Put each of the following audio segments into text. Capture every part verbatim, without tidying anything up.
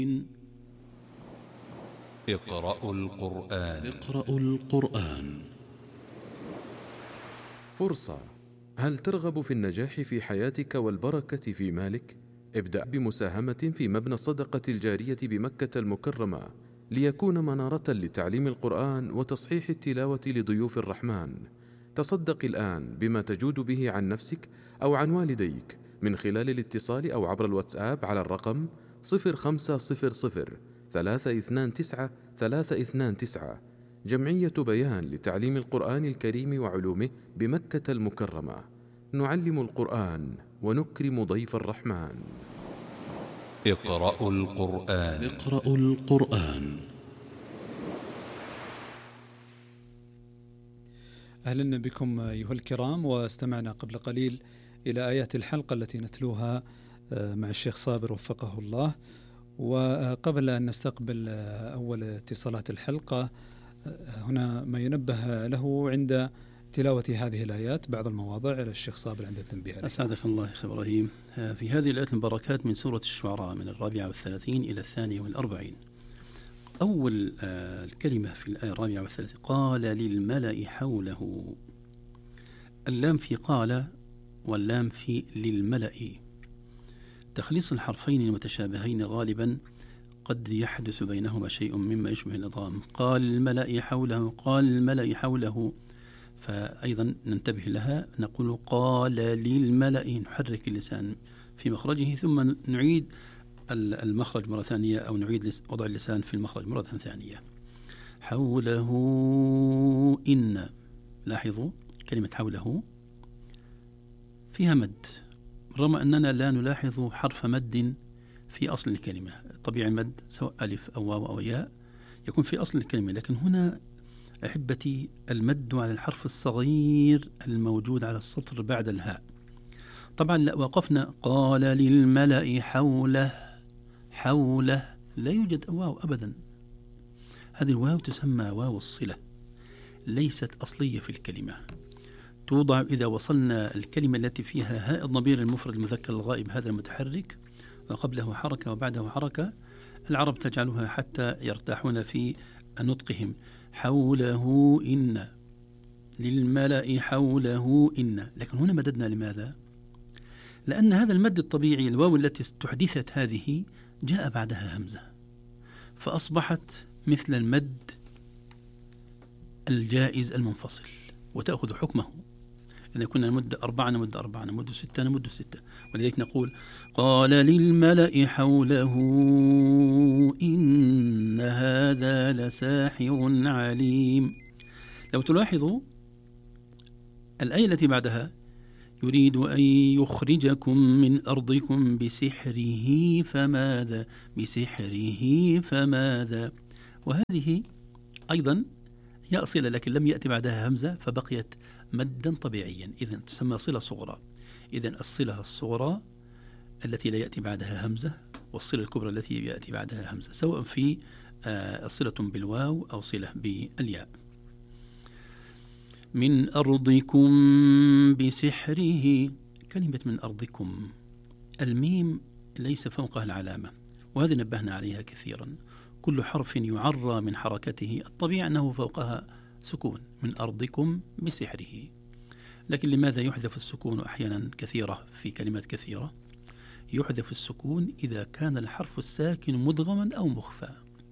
اقرأوا القرآن. اقرأوا القرآن. فرصة. هل ترغب في النجاح في حياتك والبركة في مالك؟ ابدأ بمساهمة في مبنى الصدقة الجارية بمكة المكرمة ليكون منارة لتعليم القرآن وتصحيح التلاوة لضيوف الرحمن. تصدق الآن بما تجود به عن نفسك أو عن والديك من خلال الاتصال أو عبر الواتساب على الرقم صفر خمسة صفر صفر ثلاثة اثنان تسعة ثلاثة اثنان تسعة. جمعية بيان لتعليم القرآن الكريم وعلومه بمكة المكرمة. نعلم القرآن ونكرم ضيف الرحمن. اقرأوا القرآن. اقرأوا القرآن. أهلا بكم أيها الكرام، واستمعنا قبل قليل إلى آيات الحلقة التي نتلوها مع الشيخ صابر وفقه الله. وقبل أن نستقبل أول اتصالات الحلقة، هنا ما ينبه له عند تلاوة هذه الآيات بعض المواضع على الشيخ صابر عند التنبيه عليه. أسعدك الله يا أخي إبراهيم. في هذه الآيات المباركات من سورة الشعراء من الرابعة والثلاثين إلى الثانية والأربعين، أول الكلمة في الآية الرابعة والثلاثين قال للملأ حوله. اللام في قال واللام في للملأ. تخليص الحرفين المتشابهين غالبا قد يحدث بينهما شيء مما يشبه الإضغام. قال الملأ حوله، قال الملأ حوله، فأيضا ننتبه لها، نقول قال للملأ، نحرك اللسان في مخرجه ثم نعيد المخرج مرة ثانية، أو نعيد وضع اللسان في المخرج مرة ثانية. حوله إن، لاحظوا كلمة حوله فيها مد، رغم أننا لا نلاحظ حرف مد في أصل الكلمة. طبيعي المد سواء ألف أو واو أو ياء يكون في أصل الكلمة، لكن هنا أحبتي المد على الحرف الصغير الموجود على السطر بعد الهاء. طبعا لا وقفنا قال للملأ حوله، حوله لا يوجد واو أبدا. هذه الواو تسمى واو الصلة، ليست أصلية في الكلمة، توضع إذا وصلنا الكلمة التي فيها هاء الضمير المفرد المذكر الغائب هذا المتحرك وقبله حركة وبعده حركة. العرب تجعلها حتى يرتاحون في نطقهم. حوله إن، للملأ حوله إن، لكن هنا مددنا لماذا؟ لأن هذا المد الطبيعي، الواو التي استحدثت هذه جاء بعدها همزة، فأصبحت مثل المد الجائز المنفصل وتأخذ حكمه. إذا كنا نمد أربعة نمد أربعة، نمد ستة نمد ستة. ولذلك نقول قال للملأ حوله إن هذا لساحر عليم. لو تلاحظوا الآية التي بعدها يريد أن يخرجكم من أرضكم بسحره فماذا، بسحره فماذا، وهذه أيضا هي صلة لكن لم يأتي بعدها همزة فبقيت مدا طبيعيا، إذن تسمى صلة صغرى. إذن الصلة الصغرى التي لا يأتي بعدها همزة، والصلة الكبرى التي يأتي بعدها همزة، سواء في آه صلة بالواو أو صلة بالياء. من أرضكم بسحره، كلمة من أرضكم الميم ليس فوقها العلامة، وهذه نبهنا عليها كثيرا. كل حرف يعرى من حركته الطبيعي أنه فوقها سكون. من أرضكم بسحره، لكن لماذا يحذف السكون أحيانا كثيرة في كلمات كثيرة؟ يحذف السكون إذا كان الحرف الساكن مدغما أو مخفى،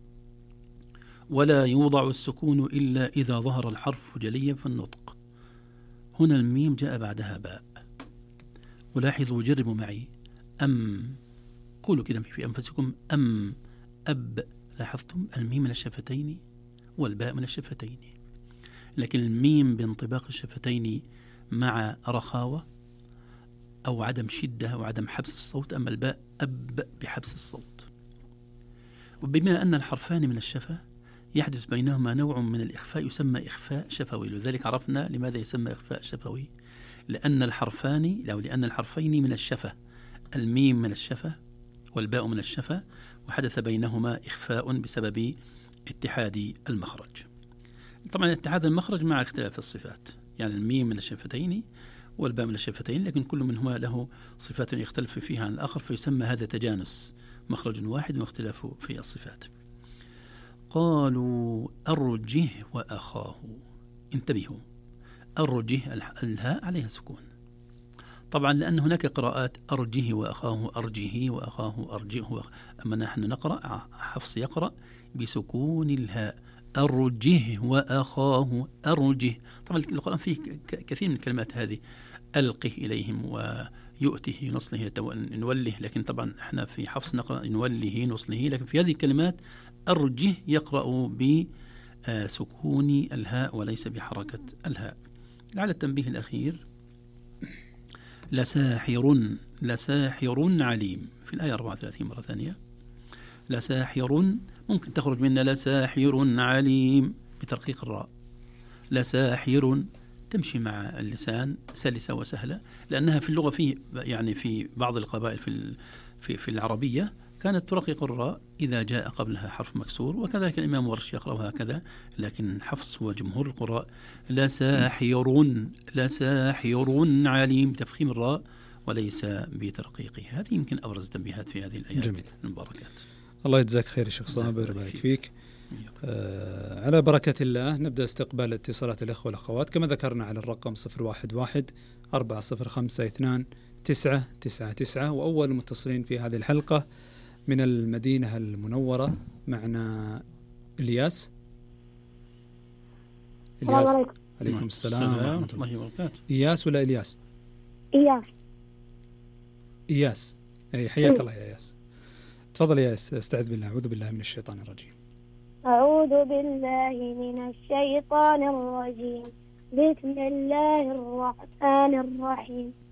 ولا يوضع السكون إلا إذا ظهر الحرف جليا في النطق. هنا الميم جاء بعدها باء، ولاحظوا جربوا معي أم، قولوا كده في أنفسكم أم أب، لاحظتم الميم من الشفتين والباء من الشفتين، لكن الميم بانطباق الشفتين مع رخاوة أو عدم شدة أو عدم حبس الصوت، أما الباء أب بحبس الصوت. وبما أن الحرفان من الشفة يحدث بينهما نوع من الإخفاء يسمى إخفاء شفوي، لذلك عرفنا لماذا يسمى إخفاء شفوي، لأن الحرفان أو لأن الحرفين من الشفة، الميم من الشفة والباء من الشفة، وحدث بينهما إخفاء بسبب اتحاد المخرج. طبعا اتحاد المخرج مع اختلاف الصفات، يعني الميم من الشفتين والباء من الشفتين، لكن كل منهما له صفات يختلف فيها عن الآخر، فيسمى هذا تجانس مخرج واحد واختلاف في الصفات. قالوا أرجه وأخاه. انتبهوا، أرجه الهاء عليها سكون طبعا، لأن هناك قراءات أرجه وأخاه أرجه وأخاه أرجه، أما نحن نقرأ حفص يقرأ بسكون الهاء أرجه وأخاه أرجه. طبعا القرآن فيه كثير من الكلمات هذه، ألقه إليهم ويؤته نصله نوله، لكن طبعا احنا في حفص نقرأ نوله نصله، لكن في هذه الكلمات أرجه يقرأ بسكون الهاء وليس بحركة الهاء. على التنبيه الأخير، لساحر لساحر عليم في الآية أربعة وثلاثين مرة ثانية. لساحر ممكن تخرج منا لساحر عليم بترقيق الراء، لساحر تمشي مع اللسان سلسة وسهلة، لأنها في اللغة في يعني في بعض القبائل في في في العربية كانت ترقق الراء إذا جاء قبلها حرف مكسور، وكذلك الإمام ورش يقرأ هكذا، لكن حفص وجمهور القراء لساحر لساحر عليم تفخيم الراء وليس بترقيقه. هذه يمكن أبرز تنبيهات في هذه الآيات. جميل. المباركات. الله يجزاك خير يا شيخ صابر، بارك فيك. آه على بركة الله نبدأ استقبال اتصالات الأخوة والأخوات كما ذكرنا على الرقم صفر واحد واحد أربعة صفر خمسة اثنان تسعة تسعة تسعة. وأول المتصلين في هذه الحلقة من المدينة المنورة معنا إلياس. السلام عليكم. عليكم السلام ورحمة الله وبركاته. إياس ولا إلياس؟ إياس. إياس، أي حياك الله يا إياس. تفضل يا إياس. استعذ بالله، أعوذ بالله من الشيطان الرجيم. أعوذ بالله من الشيطان الرجيم. بسم الله الرحمن الرحيم.